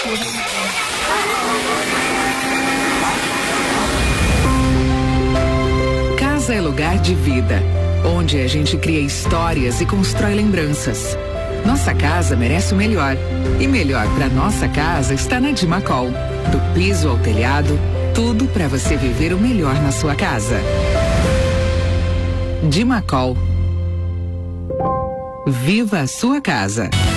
Casa é lugar de vida, onde a gente cria histórias e constrói lembranças. Nossa casa merece o melhor. E melhor para nossa casa está na Dimacol. Do piso ao telhado, tudo para você viver o melhor na sua casa. Dimacol. Viva a sua casa.